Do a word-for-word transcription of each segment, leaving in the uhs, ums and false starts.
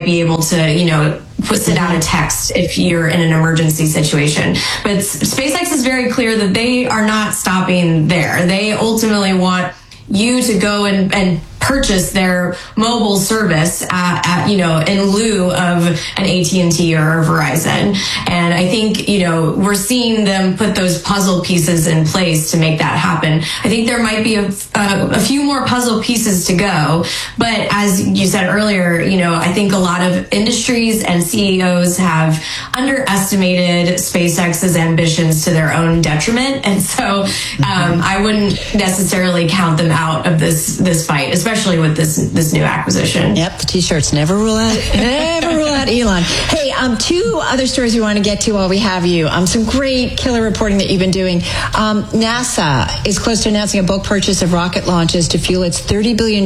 be able to, you know, put send out a text if you're in an emergency situation. But SpaceX is very clear that they are not stopping there. They ultimately want you to go and, and purchase their mobile service at, at, you know, in lieu of an A T and T or a Verizon. And I think, you know, we're seeing them put those puzzle pieces in place to make that happen. I think there might be a, a, a few more puzzle pieces to go. But as you said earlier, you know, I think a lot of industries and C E Os have underestimated SpaceX's ambitions to their own detriment. And so um, I wouldn't necessarily count them out of this, this fight, especially especially with this this new acquisition. Yep, the T-shirts never rule out, never rule out Elon. Hey, um, two other stories we want to get to while we have you. Um, some great killer reporting that you've been doing. Um, NASA is close to announcing a bulk purchase of rocket launches to fuel its thirty billion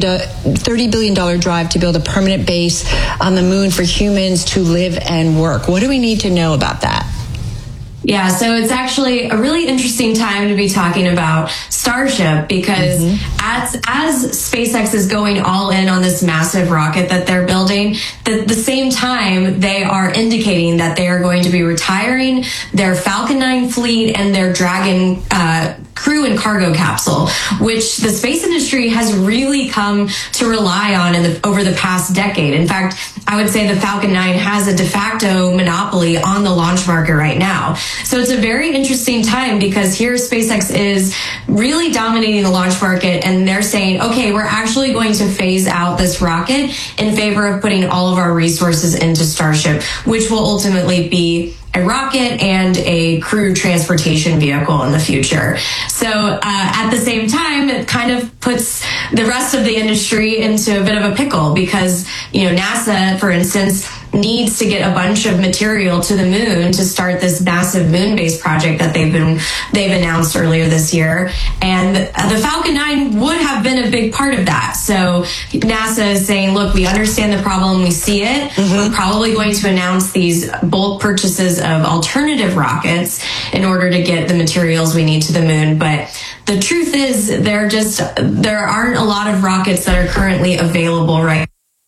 dollars drive to build a permanent base on the moon for humans to live and work. What do we need to know about that? Yeah, so it's actually a really interesting time to be talking about Starship because mm-hmm. as as SpaceX is going all in on this massive rocket that they're building, at the same time they are indicating that they are going to be retiring their Falcon nine fleet and their Dragon uh, crew and cargo capsule, which the space industry has really come to rely on in the, over the past decade. In fact, I would say the Falcon nine has a de facto monopoly on the launch market right now. So it's a very interesting time because here SpaceX is really dominating the launch market, and they're saying, okay, we're actually going to phase out this rocket in favor of putting all of our resources into Starship, which will ultimately be a rocket and a crew transportation vehicle in the future. So uh, at the same time, it kind of puts the rest of the industry into a bit of a pickle because, you know, NASA, for instance, needs to get a bunch of material to the moon to start this massive moon-based project that they've been they've announced earlier this year. And the Falcon nine would have been a big part of that. So NASA is saying, look, we understand the problem, we see it. Mm-hmm. We're probably going to announce these bulk purchases of alternative rockets in order to get the materials we need to the moon. But the truth is, there just there aren't a lot of rockets that are currently available right now.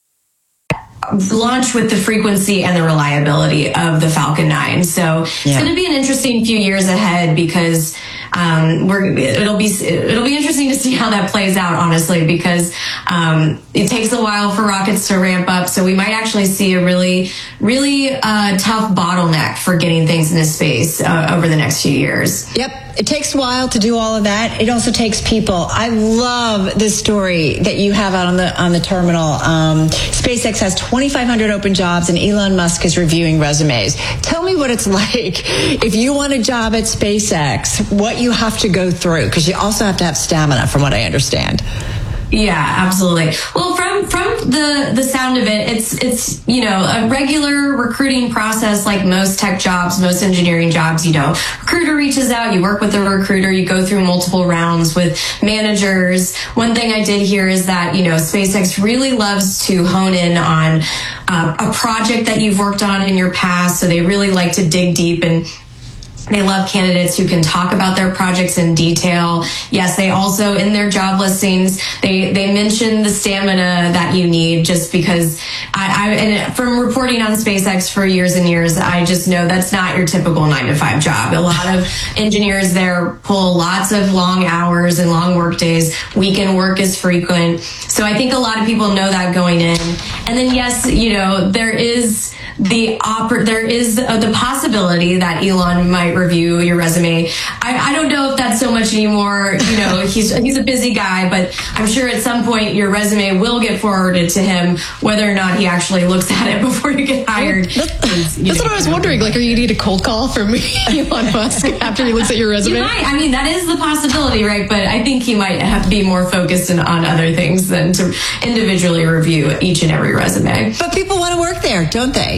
Launch with the frequency and the reliability of the Falcon nine. So yeah. It's going to be an interesting few years ahead because um, we're it'll be it'll be interesting to see how that plays out, honestly, because um, it takes a while for rockets to ramp up. So we might actually see a really really uh, tough bottleneck for getting things into space uh, over the next few years. Yep. It takes a while to do all of that. It also takes people. I love this story that you have out on the on the terminal. Um, SpaceX has twenty-five hundred open jobs, and Elon Musk is reviewing resumes. Tell me what it's like if you want a job at SpaceX, what you have to go through, because you also have to have stamina, from what I understand. Yeah, absolutely. Well, from from the the sound of it, it's it's you know a regular recruiting process like most tech jobs, most engineering jobs. You know, recruiter reaches out, you work with the recruiter, you go through multiple rounds with managers. One thing I did hear is that you know SpaceX really loves to hone in on uh, a project that you've worked on in your past, so they really like to dig deep and. They love candidates who can talk about their projects in detail. Yes, they also, in their job listings, they, they mention the stamina that you need just because I, I, and from reporting on SpaceX for years and years, I just know that's not your typical nine to five job. A lot of engineers there pull lots of long hours and long work days. Weekend work is frequent. So I think a lot of people know that going in. And then, yes, you know, there is the oper- there is the, the possibility that Elon might review your resume. I, I don't know if that's so much anymore. You know, he's he's a busy guy, but I'm sure at some point your resume will get forwarded to him, whether or not he actually looks at it before you get hired. That's, that's what I was wondering. Like, are you going to need a cold call from Elon Musk after he looks at your resume? You might. I mean, that is the possibility, right? But I think he might have to be more focused in, on other things than to individually review each and every resume. But people want to work there, don't they?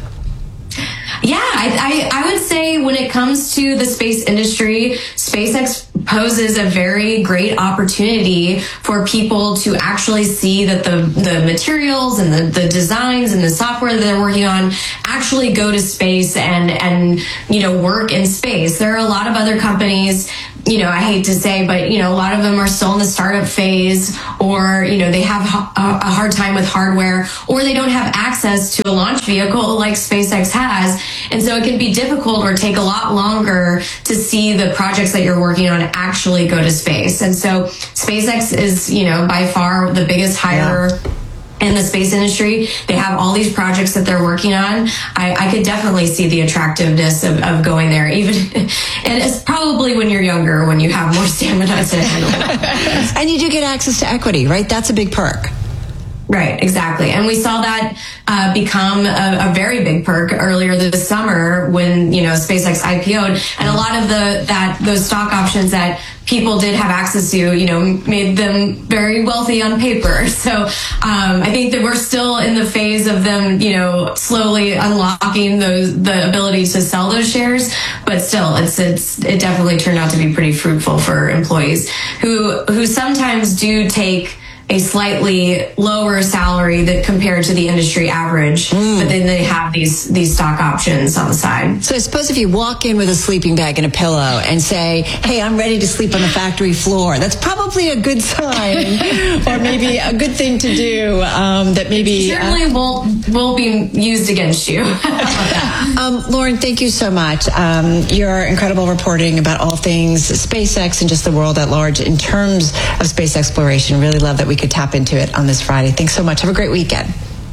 Yeah, I, I, I would say when it comes to the space industry, SpaceX poses a very great opportunity for people to actually see that the, the materials and the, the designs and the software that they're working on actually go to space and, and, you know, work in space. There are a lot of other companies you know, I hate to say, but, you know, a lot of them are still in the startup phase, or, you know, they have a hard time with hardware, or they don't have access to a launch vehicle like SpaceX has. And so it can be difficult or take a lot longer to see the projects that you're working on actually go to space. And so SpaceX is, you know, by far the biggest hire yeah. in the space industry. They have all these projects that they're working on. I, I could definitely see the attractiveness of, of going there, even, and it's probably when you're younger, when you have more stamina to handle it. And you do get access to equity, right? That's a big perk. Right, exactly. And we saw that uh, become a, a very big perk earlier this summer when, you know, SpaceX I P O'd, and a lot of the that those stock options that people did have access to, you know, made them very wealthy on paper. So um, I think that we're still in the phase of them, you know, slowly unlocking those the ability to sell those shares. But still, it's it's it definitely turned out to be pretty fruitful for employees who who sometimes do take a slightly lower salary that compared to the industry average, mm. but then they have these these stock options on the side. So I suppose if you walk in with a sleeping bag and a pillow and say, hey, I'm ready to sleep on the factory floor, that's probably a good sign, or maybe a good thing to do. Um, that maybe certainly uh, will will be used against you. um, Lauren, thank you so much. Um, your incredible reporting about all things SpaceX and just the world at large in terms of space exploration. Really love that we could tap into it on this Friday. Thanks so much. Have a great weekend.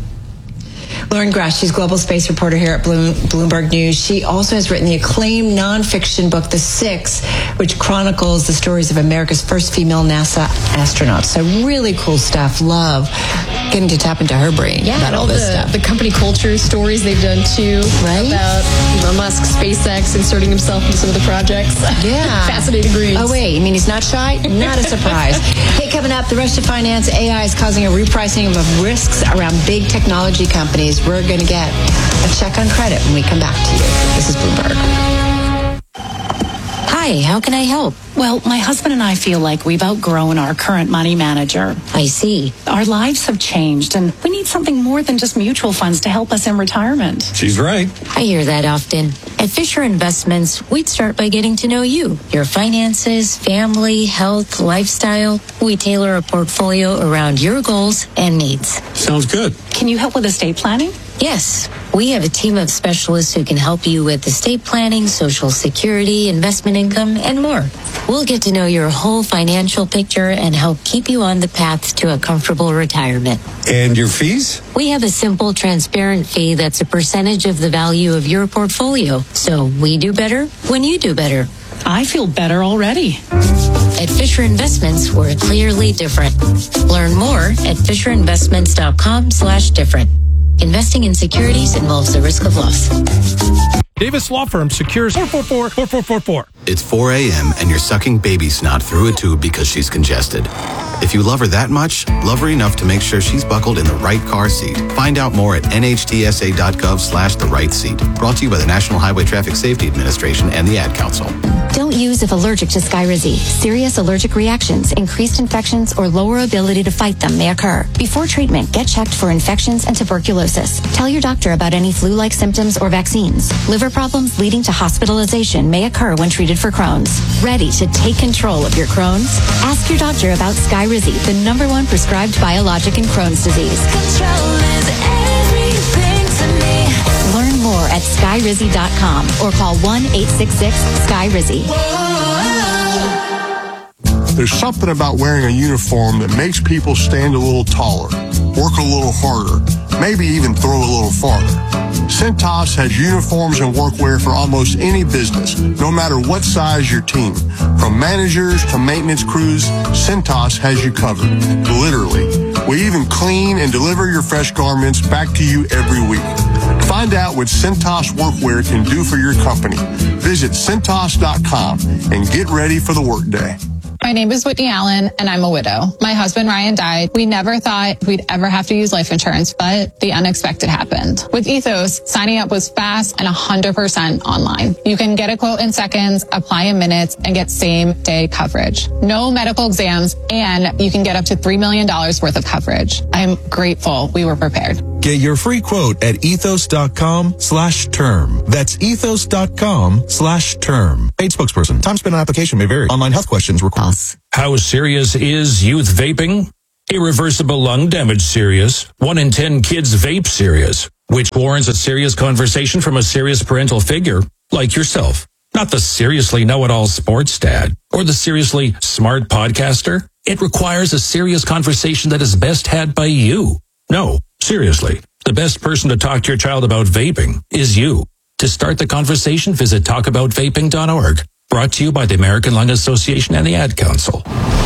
Lauren Gresh, she's global space reporter here at Bloom, Bloomberg News. She also has written the acclaimed nonfiction book, The Six, which chronicles the stories of America's first female NASA astronaut. So really cool stuff. Love getting to tap into her brain yeah, about all this the, stuff. The company culture stories they've done too, right? About Elon Musk, SpaceX, inserting himself into some of the projects. Yeah. Fascinating reads. Oh, wait, you mean he's not shy? Not a surprise. Hey, coming up, the rush to finance. A I is causing a repricing of risks around big technology companies. We're going to get a check on credit when we come back to you. This is Bloomberg. Hi, how can I help? Well, my husband and I feel like we've outgrown our current money manager. I see. Our lives have changed, and we need something more than just mutual funds to help us in retirement. She's right. I hear that often. At Fisher Investments, we'd start by getting to know you, your finances, family, health, lifestyle. We tailor a portfolio around your goals and needs. Sounds good. Can you help with estate planning? Yes, we have a team of specialists who can help you with estate planning, Social Security, investment income, and more. We'll get to know your whole financial picture and help keep you on the path to a comfortable retirement. And your fees? We have a simple, transparent fee that's a percentage of the value of your portfolio. So we do better when you do better. I feel better already. At Fisher Investments, we're clearly different. Learn more at FisherInvestments.com slash different. Investing in securities involves the risk of loss. Davis Law Firm secures four four four, four four four four. It's four a.m. and you're sucking baby snot through a tube because she's congested. If you love her that much, love her enough to make sure she's buckled in the right car seat. Find out more at nhtsa.gov slash the right seat. Brought to you by the National Highway Traffic Safety Administration and the Ad Council. Don't use if allergic to Skyrizi. Serious allergic reactions, increased infections, or lower ability to fight them may occur. Before treatment, get checked for infections and tuberculosis. Tell your doctor about any flu-like symptoms or vaccines. Liver problems leading to hospitalization may occur when treated for Crohn's. Ready to take control of your Crohn's? Ask your doctor about Skyrizi, the number one prescribed biologic in Crohn's disease. Control is everything to me. Learn more at skyrizi dot com or call one eight six six sky rizi. There's something about wearing a uniform that makes people stand a little taller, work a little harder, maybe even throw a little farther. Cintas has uniforms and workwear for almost any business, no matter what size your team. From managers to maintenance crews, Cintas has you covered, literally. We even clean and deliver your fresh garments back to you every week. Find out what Cintas workwear can do for your company. Visit Cintas dot com and get ready for the workday. My name is Whitney Allen, and I'm a widow. My husband, Ryan, died. We never thought we'd ever have to use life insurance, but the unexpected happened. With Ethos, signing up was fast and one hundred percent online. You can get a quote in seconds, apply in minutes, and get same-day coverage. No medical exams, and you can get up to three million dollars worth of coverage. I'm grateful we were prepared. Get your free quote at ethos.com slash term. That's ethos.com slash term. Paid spokesperson. Time spent on application may vary. Online health questions require. How serious is youth vaping? Irreversible lung damage serious. One in ten kids vape serious, which warrants a serious conversation from a serious parental figure like yourself. Not the seriously know-it-all sports dad or the seriously smart podcaster. It requires a serious conversation that is best had by you. No, seriously, the best person to talk to your child about vaping is you. To start the conversation, visit talk about vaping dot org. Brought to you by the American Lung Association and the Ad Council.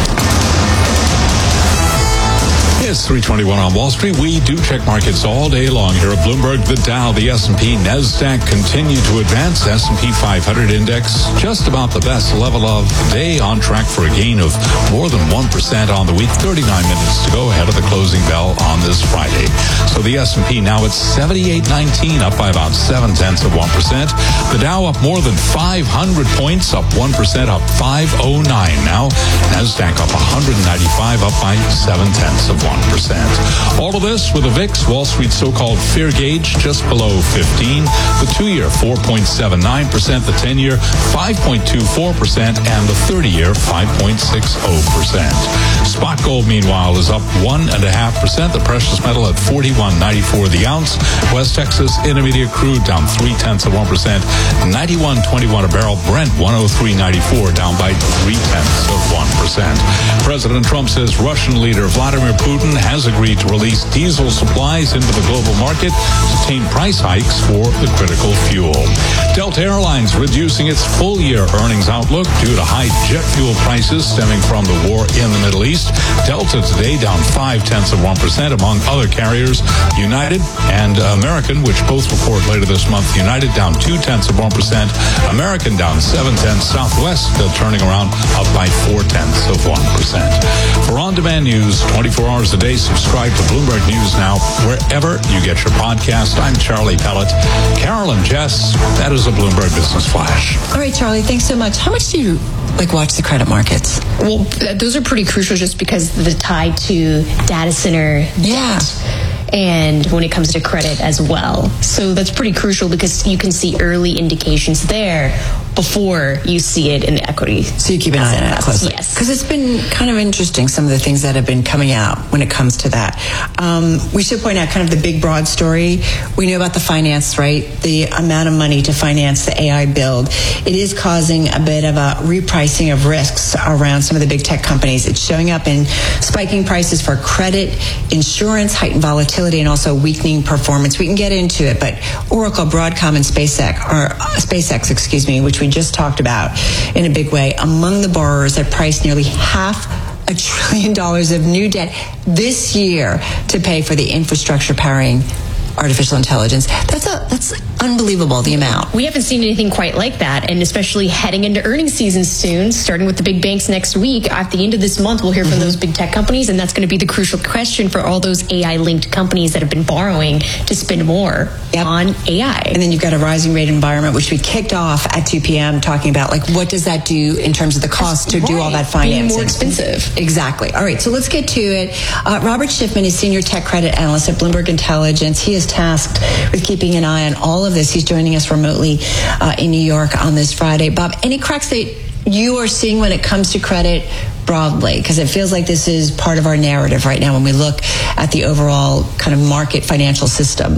It's three twenty-one on Wall Street. We do check markets all day long here at Bloomberg. The Dow, the S and P, NASDAQ continue to advance. S and P five hundred index just about the best level of the day, on track for a gain of more than one percent on the week. thirty-nine minutes to go ahead of the closing bell on this Friday. So the S and P now at seventy-eight nineteen, up by about seven tenths of one percent. The Dow up more than five hundred points, up one percent, up five oh nine now. NASDAQ up one ninety-five, up by seven tenths of one percent. All of this with a V I X, Wall Street so-called fear gauge, just below fifteen. The two-year, four point seven nine percent. The ten-year, five point two four percent. And the thirty-year, five point six oh percent. Spot gold, meanwhile, is up one point five percent. The precious metal at forty-one ninety-four the ounce. West Texas Intermediate crude down three tenths of one percent. ninety-one twenty-one a barrel. Brent one oh three ninety-four down by three tenths of one percent. President Trump says Russian leader Vladimir Putin has agreed to release diesel supplies into the global market to tame price hikes for the critical fuel. Delta Airlines reducing its full-year earnings outlook due to high jet fuel prices stemming from the war in the Middle East. Delta today down five tenths of one percent, among other carriers. United and American, which both report later this month. United down two tenths of one percent. American down seven tenths. Southwest still turning around, up by four tenths of one percent. For on-demand news, twenty-four hours a day, subscribe to Bloomberg News Now wherever you get your podcast. I'm Charlie Pellet. Carol and Jess, that is a Bloomberg Business Flash. All right, Charlie, thanks so much. How much do you like watch the credit markets? Well, th- those are pretty crucial just because the tie to data center yeah. debt. And when it comes to credit as well. So that's pretty crucial because you can see early indications there before you see it in the equity. So you keep an eye on it closely. Yes. Because it's been kind of interesting, some of the things that have been coming out when it comes to that. Um, we should point out kind of the big, broad story. We know about the finance, right? The amount of money to finance the A I build. It is causing a bit of a repricing of risks around some of the big tech companies. It's showing up in spiking prices for credit, insurance, heightened volatility, and also weakening performance. We can get into it, but Oracle, Broadcom, and SpaceX, or uh, SpaceX, excuse me, which we just talked about in a big way, among the borrowers that priced nearly half a trillion dollars of new debt this year to pay for the infrastructure powering artificial intelligence. That's a that's unbelievable, the amount. We haven't seen anything quite like that, and especially heading into earnings season soon, starting with the big banks next week. At the end of this month, we'll hear from mm-hmm. those big tech companies, and that's going to be the crucial question for all those A I-linked companies that have been borrowing to spend more yep. on A I. And then you've got a rising rate environment, which we kicked off at two p.m. talking about, like, what does that do in terms of the cost that's to right. do all that financing? Being more expensive. Exactly. All right, so let's get to it. Uh, Robert Schiffman is Senior Tech Credit Analyst at Bloomberg Intelligence. He is tasked with keeping an eye on all of this. He's joining us remotely uh, in New York on this Friday. Bob, any cracks that you are seeing when it comes to credit broadly? Because it feels like this is part of our narrative right now when we look at the overall kind of market financial system.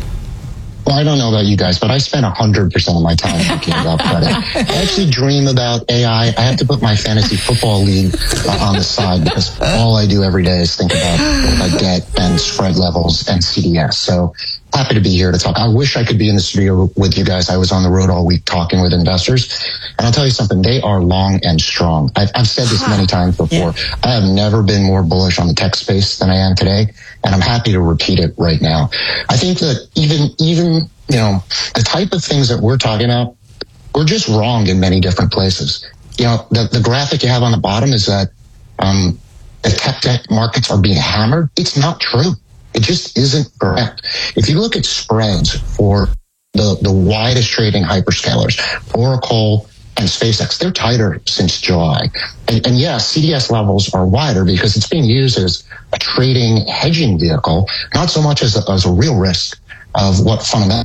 Well, I don't know about you guys, but I spend one hundred percent of my time thinking about credit. I actually dream about A I. I have to put my fantasy football league uh, on the side because all I do every day is think about uh, debt and spread levels and C D S. So happy to be here to talk. I wish I could be in the studio with you guys. I was on the road all week talking with investors. And I'll tell you something, they are long and strong. I've, I've said this many times before. Yeah. I have never been more bullish on the tech space than I am today. And I'm happy to repeat it right now. I think that even, even, you know, the type of things that we're talking about, we're just wrong in many different places. You know, the, the graphic you have on the bottom is that, um, the tech debt markets are being hammered. It's not true. It just isn't correct. If you look at spreads for the, the widest trading hyperscalers, Oracle, and SpaceX, they're tighter since July. And, and yes, C D S levels are wider because it's being used as a trading hedging vehicle, not so much as a, as a real risk of what fundamental.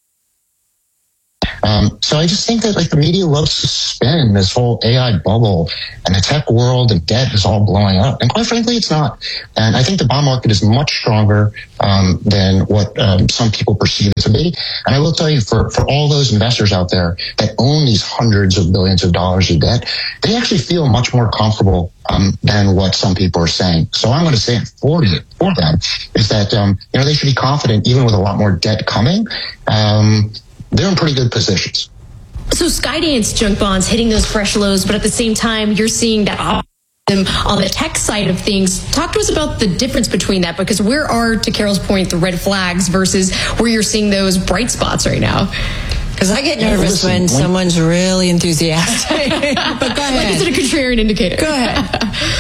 Um, so I just think that like the media loves to spin this whole A I bubble, and the tech world and debt is all blowing up. And quite frankly, it's not. And I think the bond market is much stronger um, than what um, some people perceive it to be. And I will tell you, for, for all those investors out there that own these hundreds of billions of dollars of debt, they actually feel much more comfortable um, than what some people are saying. So I'm going to say it for you, for them, is that um, you know they should be confident, even with a lot more debt coming. Um, They're in pretty good positions. So Skydance junk bonds hitting those fresh lows, but at the same time, you're seeing that optimism on the tech side of things. Talk to us about the difference between that, because where are, to Carol's point, the red flags versus where you're seeing those bright spots right now? Because I get nervous yeah, listen, when, when someone's really enthusiastic. But go ahead. Like, is it a contrarian indicator? Go ahead.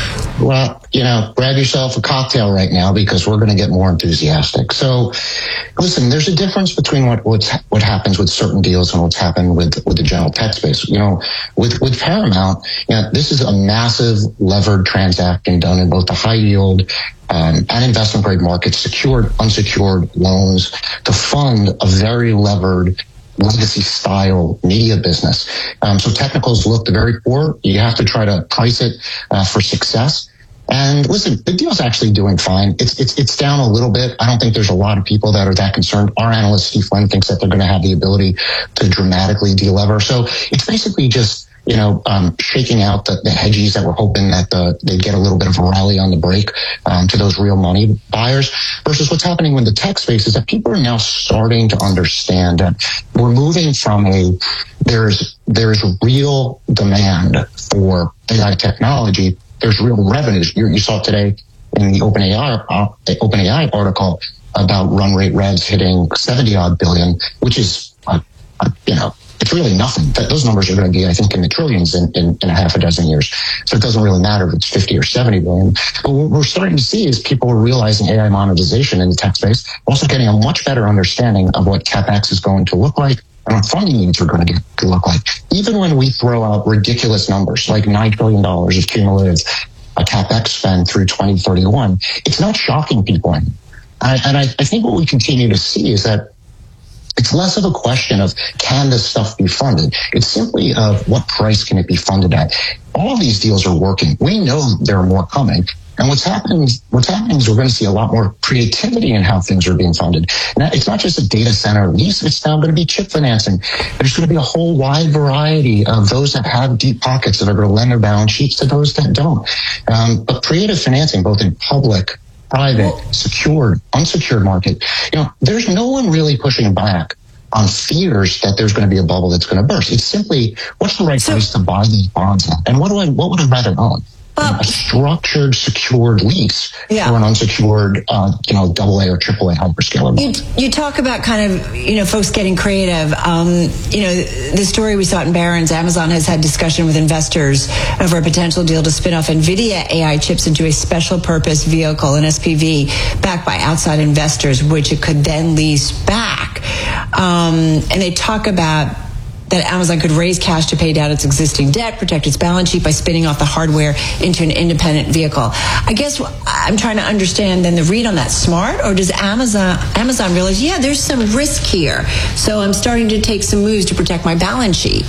Well, you know, grab yourself a cocktail right now because we're going to get more enthusiastic. So, listen, there's a difference between what what's, what happens with certain deals and what's happened with with the general tech space. You know, with with Paramount, you know, this is a massive levered transaction done in both the high yield um, and investment grade markets, secured, unsecured loans to fund a very levered legacy style media business. Um, so technicals looked very poor. You have to try to price it uh, for success. And listen, the deal's actually doing fine. It's it's it's down a little bit. I don't think there's a lot of people that are that concerned. Our analyst, Steve Flynn, thinks that they're going to have the ability to dramatically delever. So it's basically just, you know, um, shaking out the, the hedgies that were hoping that the, they'd get a little bit of a rally on the break um, to those real money buyers, versus what's happening with the tech space is that people are now starting to understand that we're moving from a, there's, there's real demand for A I technology. There's real revenues. You, you saw today in the OpenAI, uh, the OpenAI article about run rate revs hitting seventy odd billion, which is, uh, uh, you know, it's really nothing. That those numbers are going to be, I think, in the trillions in, in, in a half a dozen years. So it doesn't really matter if it's fifty or seventy billion. But what we're starting to see is people are realizing A I monetization in the tech space, also getting a much better understanding of what CapEx is going to look like and what funding needs are going to, get, to look like. Even when we throw out ridiculous numbers like nine trillion dollars of cumulative uh, CapEx spend through twenty thirty-one, it's not shocking people. And I, and I, I think what we continue to see is that it's less of a question of can this stuff be funded? It's simply of what price can it be funded at? All of these deals are working. We know there are more coming. And what's happening, what's happening is we're going to see a lot more creativity in how things are being funded. Now, it's not just a data center lease. It's now going to be chip financing. There's going to be a whole wide variety of those that have deep pockets that are going to lend their balance sheets to those that don't. Um, but creative financing, both in public, private, secured, unsecured market, you know, there's no one really pushing back on fears that there's going to be a bubble that's going to burst. It's simply, what's the right so, price to buy these bonds at? And what do I, what would I rather own? Uh, a structured, secured lease yeah. or an unsecured, uh, you know, double A or triple A hyperscaler. You, you talk about kind of, you know, folks getting creative. Um, you know, the story we saw in Barron's, Amazon has had discussion with investors over a potential deal to spin off NVIDIA A I chips into a special purpose vehicle, an S P V, backed by outside investors, which it could then lease back. Um, and they talk about that Amazon could raise cash to pay down its existing debt, protect its balance sheet by spinning off the hardware into an independent vehicle. I guess I'm trying to understand then the read on that. Smart? Or does Amazon Amazon realize, yeah, there's some risk here, so I'm starting to take some moves to protect my balance sheet?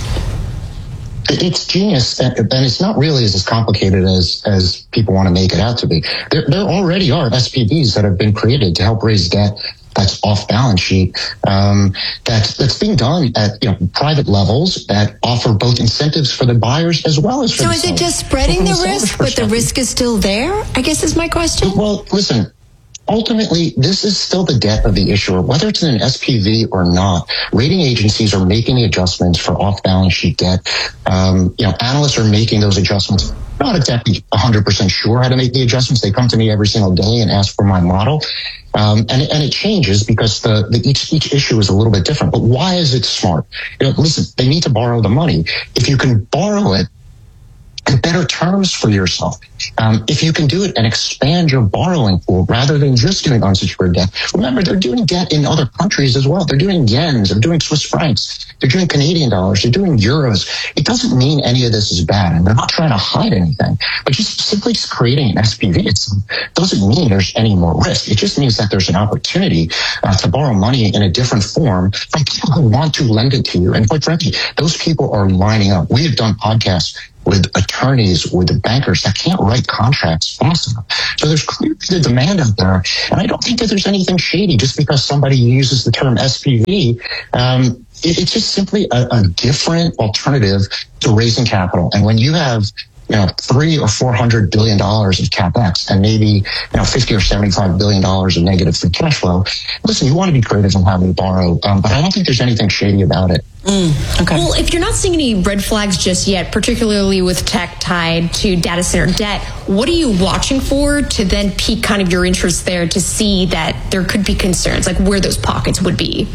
It's genius, and it's not really as complicated as, as people want to make it out to be. There, there already are S P Vs that have been created to help raise debt that's off balance sheet, um, that's, that's being done at, you know, private levels that offer both incentives for the buyers as well as for so the is sellers. It just spreading so the risk, but the risk is still there, I guess is my question? Well, listen, ultimately, this is still the debt of the issuer, whether it's in an S P V or not. Rating agencies are making the adjustments for off-balance sheet debt. Um, you know, analysts are making those adjustments. Not exactly one hundred percent sure how to make the adjustments. They come to me every single day and ask for my model. Um, and, and it changes because the, the each each issue is a little bit different. But why is it smart? You know, listen, they need to borrow the money. If you can borrow it and better terms for yourself. Um, if you can do it and expand your borrowing pool rather than just doing unsecured debt. Remember, they're doing debt in other countries as well. They're doing yens, they're doing Swiss francs, they're doing Canadian dollars, they're doing euros. It doesn't mean any of this is bad, and they're not trying to hide anything. But just simply creating an S P V, it doesn't mean there's any more risk. It just means that there's an opportunity uh, to borrow money in a different form from people who want to lend it to you. And quite frankly, those people are lining up. We have done podcasts with attorneys, with the bankers that can't write contracts fast enough. So there's clearly the demand out there. And I don't think that there's anything shady just because somebody uses the term S P V. Um, it, it's just simply a, a different alternative to raising capital. And when you have you know, three or four hundred billion dollars of capex and maybe, you know, fifty or seventy-five billion dollars of negative free cash flow. Listen, you want to be creative in how you borrow, um, but I don't think there's anything shady about it. Mm, okay. Well, if you're not seeing any red flags just yet, particularly with tech tied to data center debt, what are you watching for to then pique kind of your interest there to see that there could be concerns, like where those pockets would be?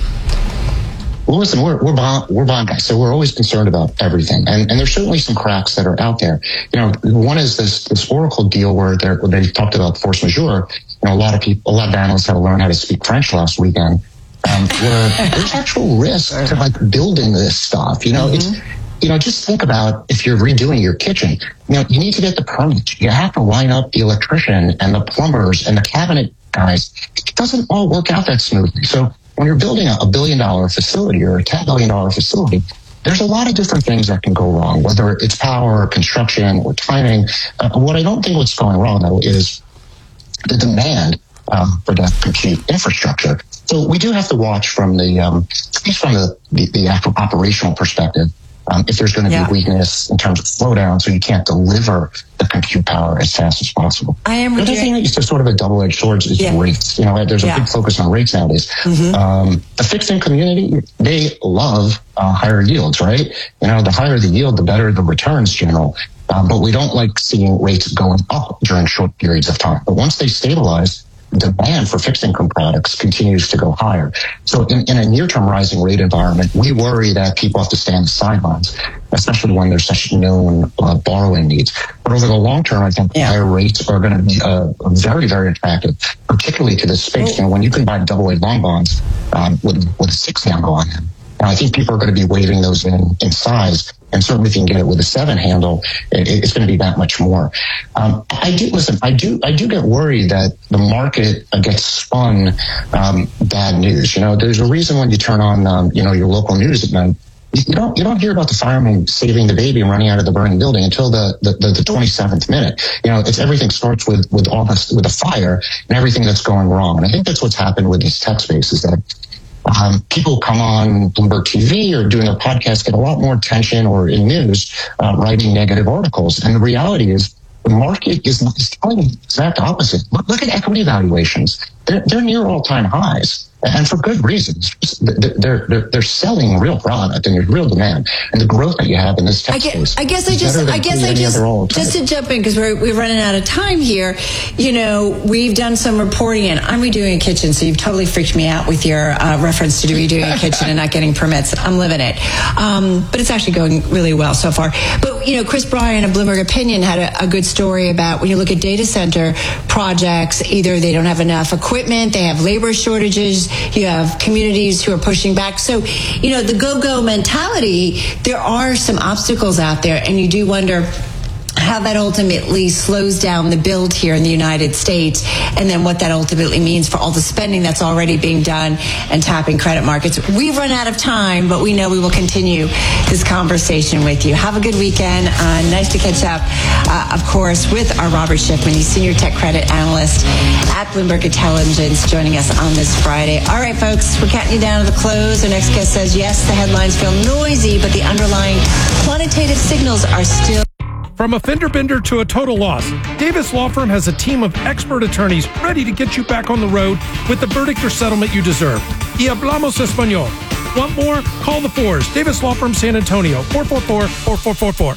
Well, listen, we're we're bond, we're bond guys, so we're always concerned about everything, and and there's certainly some cracks that are out there. You know, one is this this Oracle deal where they where they talked about force majeure. You know, a lot of people, a lot of analysts had to learn how to speak French last weekend. Um, where there's actual risk to like building this stuff. You know, mm-hmm. it's you know, just think about if you're redoing your kitchen. You know, you need to get the permit. You have to line up the electrician and the plumbers and the cabinet guys. It doesn't all work out that smoothly. So when you're building a billion dollar facility or a ten billion dollar facility, there's a lot of different things that can go wrong, whether it's power or construction or timing. Uh, what I don't think what's going wrong, though, is the demand um, for that compute infrastructure. So we do have to watch from the, um, at least from the, the, the actual operational perspective, um, if there's going to yeah. be weakness in terms of slowdown, so you can't deliver the compute power as fast as possible. I am. The other thing is just sort of a double-edged sword is yeah. rates. You know, there's a yeah. big focus on rates nowadays. Mm-hmm. Um, the fixed income community, they love uh, higher yields, right? You know, the higher the yield, the better the returns general. Um, but we don't like seeing rates going up during short periods of time. But once they stabilize, demand for fixed income products continues to go higher. So in, in a near-term rising rate environment, we worry that people have to stay on the sidelines, especially when there's such known uh, borrowing needs. But over the long term, I think yeah. higher rates are going to be uh, very, very attractive, particularly to this space. You know, when you can buy double A long bonds um, with, with a six handle on them. And I think people are going to be waving those in, in size. And certainly if you can get it with a seven handle, it, it's going to be that much more. Um, I do, listen, I do, I do get worried that the market gets spun, um, bad news. You know, there's a reason when you turn on, um, you know, your local news at night, you don't, you don't hear about the fireman saving the baby and running out of the burning building until the, the, the, the twenty-seventh minute. You know, it's everything starts with, with all this, with a fire and everything that's going wrong. And I think that's what's happened with this tech space is that Um, people come on Bloomberg T V or doing a podcast, get a lot more attention or in news, uh, writing negative articles. And the reality is the market is, not, is telling the exact opposite. Look, look at equity valuations. They're, they're near all-time highs. And for good reasons. They're, they're, they're selling real product and there's real demand. And the growth that you have in this tech I guess, space. I guess I just, I guess I just, just to jump in, because we're, we're running out of time here. You know, we've done some reporting and I'm redoing a kitchen. So you've totally freaked me out with your uh, reference to redoing a kitchen and not getting permits. I'm living it. Um, but it's actually going really well so far. But, you know, Chris Bryan of Bloomberg Opinion had a, a good story about when you look at data center projects, either they don't have enough equipment, they have labor shortages, you have communities who are pushing back. So, you know, the go-go mentality, there are some obstacles out there, and you do wonder how that ultimately slows down the build here in the United States, and then what that ultimately means for all the spending that's already being done and tapping credit markets. We've run out of time, but we know we will continue this conversation with you. Have a good weekend. Uh, nice to catch up, uh, of course, with our Robert Schiffman. He's Senior Tech Credit Analyst at Bloomberg Intelligence, joining us on this Friday. All right, folks, we're counting you down to the close. Our next guest says, yes, the headlines feel noisy, but the underlying quantitative signals are still... From a fender bender to a total loss, Davis Law Firm has a team of expert attorneys ready to get you back on the road with the verdict or settlement you deserve. Y hablamos español. Want more? Call the fours. Davis Law Firm San Antonio, four four four, four four four four.